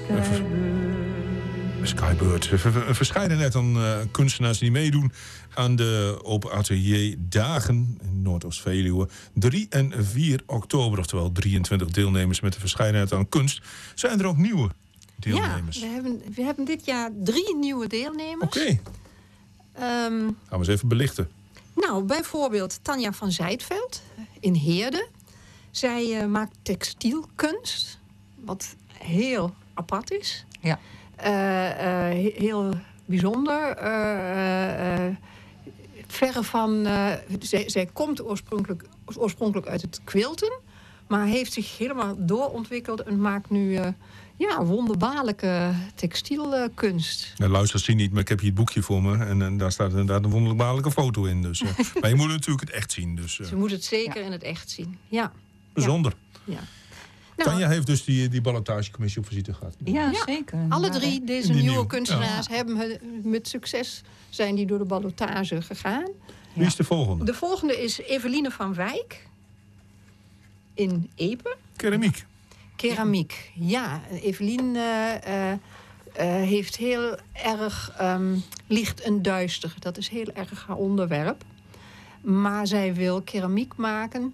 Skybird. Er verschijnen net aan kunstenaars die meedoen aan de Open Atelier Dagen in Noordoost-Veluwe. 3 en 4 oktober, oftewel 23 deelnemers met de verscheidenheid aan kunst. Zijn er ook nieuwe deelnemers? Ja, we hebben dit jaar 3 nieuwe deelnemers. Oké. Gaan we eens even belichten. Nou, bijvoorbeeld Tanja van Zijtveld in Heerde. Zij maakt textielkunst, wat heel apart is. Ja. Heel bijzonder. Verre van... zij komt oorspronkelijk uit het quilten, maar heeft zich helemaal doorontwikkeld en maakt nu wonderbaarlijke textielkunst. De luisteraars zien niet, maar ik heb hier het boekje voor me en daar staat inderdaad een wonderbaarlijke foto in. Dus, maar je moet natuurlijk het echt zien. Dus, Ze moet het zeker in het echt zien. Ja. Bijzonder. Ja. Tanja heeft dus die ballotagecommissie op visite gehad. Ja, zeker. Alle 3 deze nieuwe kunstenaars hebben met succes zijn die door de ballotage gegaan. Wie is de volgende? De volgende is Eveline van Wijk in Epe. Keramiek. Ja. Eveline heeft heel erg licht en duister. Dat is heel erg haar onderwerp. Maar zij wil keramiek maken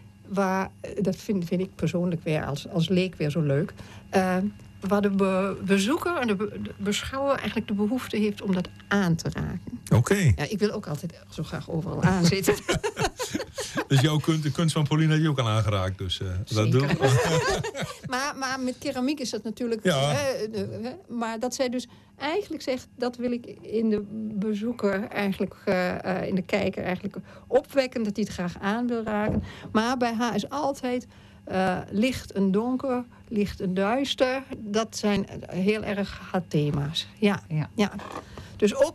dat vind ik persoonlijk weer als leek weer zo leuk. Waar de bezoeker en de beschouwer eigenlijk de behoefte heeft om dat aan te raken. Oké. Ja, ik wil ook altijd zo graag overal aanzitten. Dus de kunst van Paulien had je ook al aangeraakt. Dus dat doen we. Maar met keramiek is dat natuurlijk... maar dat zij dus eigenlijk zegt, dat wil ik in de bezoeker eigenlijk, in de kijker eigenlijk opwekken, dat hij het graag aan wil raken. Maar bij haar is altijd licht en donker, licht en duister. Dat zijn heel erg haar thema's. Ja. Dus ook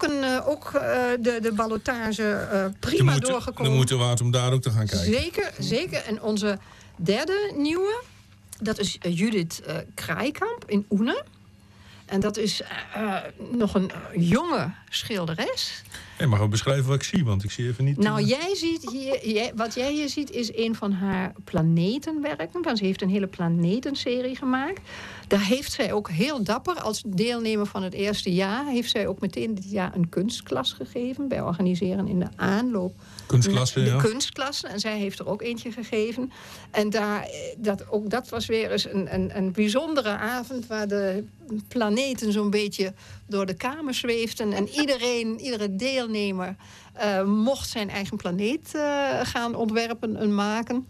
de ballotage prima doorgekomen. De moeite waard om daar ook te gaan kijken. Zeker. En onze derde nieuwe, dat is Judith Kraaikamp in Oene. En dat is nog een jonge schilderes. Je mag ook beschrijven wat ik zie, want ik zie even niet... Nou, jij ziet hier, wat jij hier ziet is een van haar planetenwerken. Want ze heeft een hele planetenserie gemaakt. Daar heeft zij ook heel dapper, als deelnemer van het eerste jaar, heeft zij ook meteen dit jaar een kunstklas gegeven. Wij organiseren in de aanloop kunstklassen, kunstklassen. En zij heeft er ook eentje gegeven. En dat was weer eens een bijzondere avond, waar de planeten zo'n beetje door de kamer zweefden. En iedere deelnemer mocht zijn eigen planeet gaan ontwerpen en maken.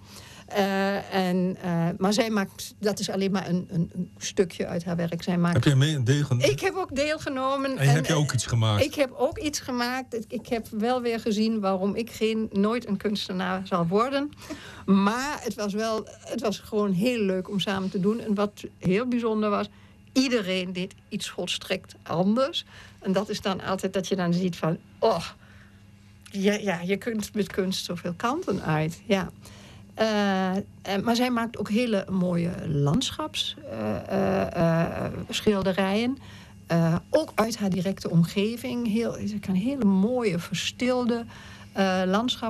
Maar zij maakt, dat is alleen maar een stukje uit haar werk. Heb jij deelgenomen? Ik heb ook deelgenomen. En heb je ook iets gemaakt? Ik heb ook iets gemaakt. Ik heb wel weer gezien waarom ik nooit een kunstenaar zal worden. Maar het was gewoon heel leuk om samen te doen. En wat heel bijzonder was, iedereen deed iets volstrekt anders. En dat is dan altijd dat je dan ziet van, je kunt met kunst zoveel kanten uit. Ja. Maar zij maakt ook hele mooie landschapsschilderijen. Ook uit haar directe omgeving. Ze kan hele mooie verstilde landschappen